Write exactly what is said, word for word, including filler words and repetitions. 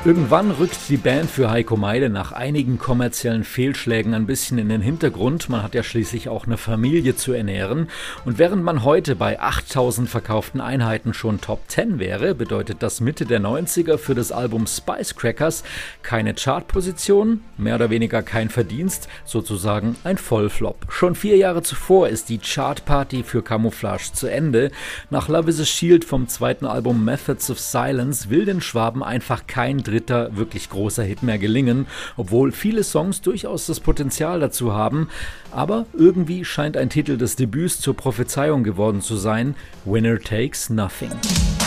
Irgendwann rückt die Band für Heiko Meile nach einigen kommerziellen Fehlschlägen ein bisschen in den Hintergrund. Man hat ja schließlich auch eine Familie zu ernähren. Und während man heute bei achttausend verkauften Einheiten schon Top zehn wäre, bedeutet das Mitte der neunziger für das Album Spice Crackers keine Chartposition, mehr oder weniger kein Verdienst, sozusagen ein Vollflop. Schon vier Jahre zuvor ist die Chartparty für Camouflage zu Ende. Nach Love is a Shield vom zweiten Album Methods of Silence will den Schwaben einfach kein dritter wirklich großer Hit mehr gelingen, obwohl viele Songs durchaus das Potenzial dazu haben. Aber irgendwie scheint ein Titel des Debüts zur Prophezeiung geworden zu sein: Winner Takes Nothing.